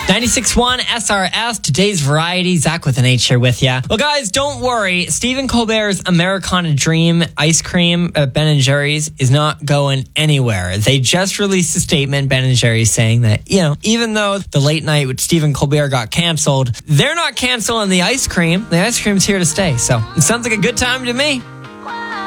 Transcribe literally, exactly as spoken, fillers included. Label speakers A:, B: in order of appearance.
A: ninety-six point one S R S, today's variety. Zach with an H here with ya. Well, guys, don't worry. Stephen Colbert's Americana Dream ice cream at Ben and Jerry's is not going anywhere. They just released a statement, Ben and Jerry's, saying that, you know, even though the late night with Stephen Colbert got canceled, they're not canceling the ice cream. The ice cream's here to stay. So it sounds like a good time to me.